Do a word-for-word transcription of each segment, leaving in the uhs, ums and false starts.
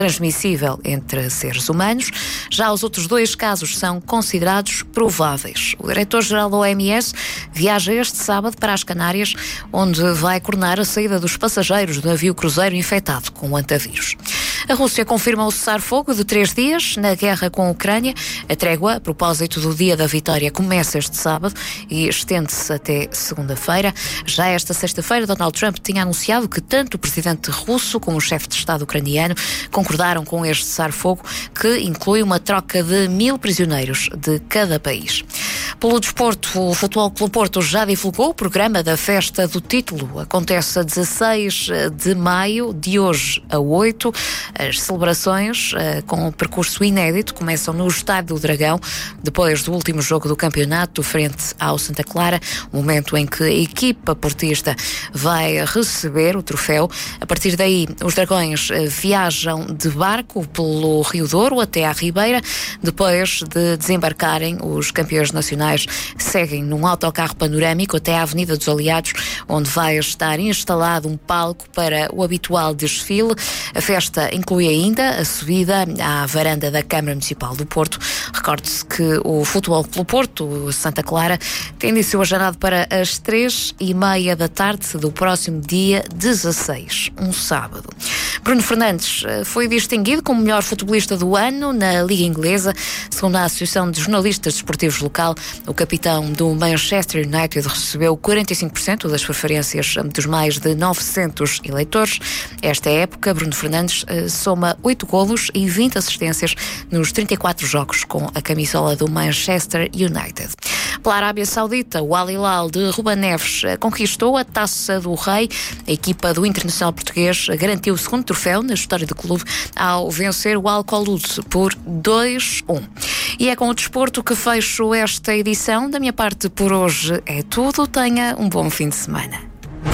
transmissível entre seres humanos. Já os outros dois casos são considerados prováveis. O diretor-geral da O M S viaja este sábado para as Canárias, onde vai coordenar a saída dos passageiros do navio cruzeiro infectado com o antavírus. A Rússia confirma o cessar-fogo de três dias na guerra com a Ucrânia. A trégua, a propósito do Dia da Vitória, começa este sábado e estende-se até segunda-feira. Já esta sexta-feira, Donald Trump tinha anunciado que tanto o presidente russo como o chefe de Estado ucraniano concordaram com este cessar-fogo, que inclui uma troca de mil prisioneiros de cada país. Pelo desporto, o Futebol Clube Porto já divulgou o programa da Festa do Título. Acontece a dezasseis de maio, de hoje a oito. As celebrações, com um percurso inédito, começam no Estádio do Dragão, depois do último jogo do campeonato, frente ao Santa Clara, momento em que a equipa portista vai receber o troféu. A partir daí, os Dragões viajam de barco pelo Rio Douro até à Ribeira. Depois de desembarcarem, os campeões nacionais seguem num autocarro panorâmico até à Avenida dos Aliados, onde vai estar instalado um palco para o habitual desfile. A festa inclui ainda a subida à varanda da Câmara Municipal do Porto. Recorde-se que o Futebol Clube Porto, o Santa Clara, tem início agendado para as três e meia da tarde do próximo dia dezasseis, um sábado. Bruno Fernandes foi distinguido como melhor futebolista do ano na Liga Inglesa. Segundo a Associação de Jornalistas Desportivos Local, o capitão do Manchester United recebeu quarenta e cinco por cento das preferências dos mais de novecentos eleitores. Esta época, Bruno Fernandes soma oito golos e vinte assistências nos trinta e quatro jogos com a camisola do Manchester United. Pela Arábia Saudita, o Al Hilal de Ruben Neves conquistou a Taça do Rei. A equipa do Internacional português garantiu o segundo troféu na história do clube ao vencer o Al-Kholoud por dois a um. E é com o desporto que fecho esta edição. Da minha parte, por hoje é tudo. Tenha um bom fim de semana.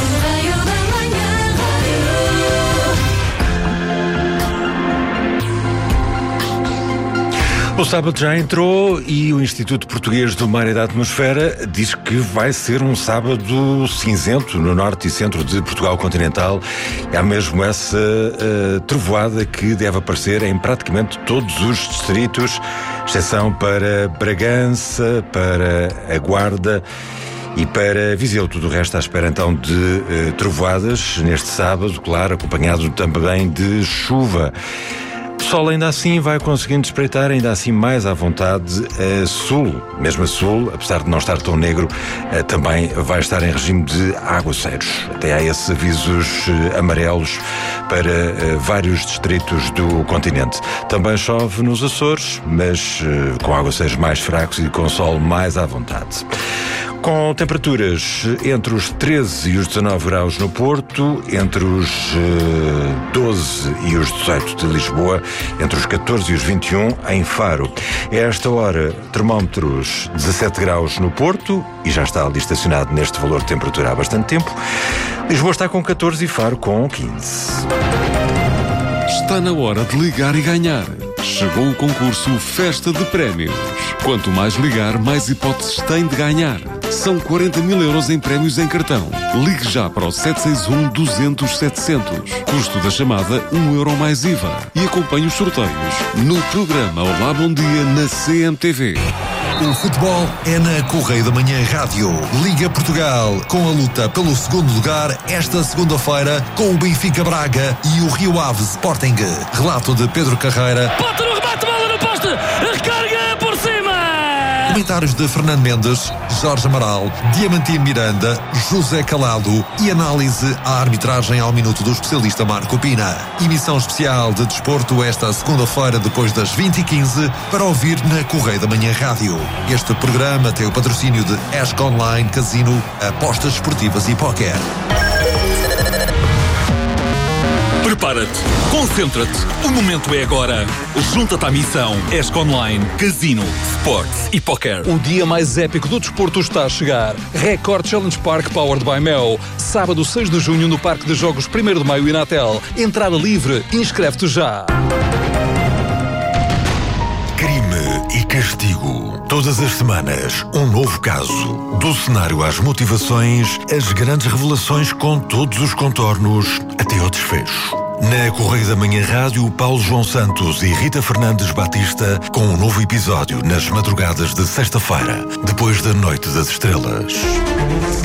O sábado já entrou e o Instituto Português do Mar e da Atmosfera diz que vai ser um sábado cinzento no norte e centro de Portugal continental. Há mesmo essa uh, trovoada que deve aparecer em praticamente todos os distritos, exceção para Bragança, para a Guarda e para Viseu. Tudo o resto à espera então de uh, trovoadas neste sábado, claro, acompanhado também de chuva. O sol ainda assim vai conseguindo espreitar, ainda assim mais à vontade a sul. Mesmo a sul, apesar de não estar tão negro, também vai estar em regime de aguaceiros. Até há esses avisos amarelos para vários distritos do continente. Também chove nos Açores, mas com aguaceiros mais fracos e com sol mais à vontade. Com temperaturas entre os treze e os dezanove graus no Porto, entre os doze e os dezoito de Lisboa, entre os catorze e os vinte e um em Faro. A esta hora, termómetros dezassete graus no Porto, e já está ali estacionado neste valor de temperatura há bastante tempo. Lisboa está com catorze e Faro com quinze. Está na hora de ligar e ganhar. Chegou o concurso Festa de Prémios. Quanto mais ligar, mais hipóteses tem de ganhar. São quarenta mil euros em prémios em cartão. Ligue já para o sete seis um, duzentos, setecentos. Custo da chamada um euro mais I V A. E acompanhe os sorteios no programa Olá Bom Dia na C M T V. O futebol é na Correio da Manhã Rádio. Liga Portugal, com a luta pelo segundo lugar esta segunda-feira, com o Benfica Braga e o Rio Ave Sporting. Relato de Pedro Carreira. Bota no remate, bola no poste, recarga por cima! Comentários de Fernando Mendes, Jorge Amaral, Diamantino Miranda, José Calado e análise à arbitragem ao minuto do especialista Marco Pina. Emissão especial de desporto esta segunda-feira depois das vinte e quinze para ouvir na Correio da Manhã Rádio. Este programa tem o patrocínio de Esca Online, Casino, apostas esportivas e póquer. Prepara-te, concentra-te, o momento é agora. Junta-te à missão Esca Online, Casino, Sports e Póquer. O dia mais épico do desporto está a chegar. Record Challenge Park Powered by Mel. Sábado seis de junho no Parque de Jogos primeiro de Maio e Inatel. Entrada livre, inscreve-te já. Crime e castigo. Todas as semanas, um novo caso. Do cenário às motivações, as grandes revelações com todos os contornos, até ao desfecho. Na Correio da Manhã Rádio, Paulo João Santos e Rita Fernandes Batista com um novo episódio nas madrugadas de sexta-feira, depois da Noite das Estrelas.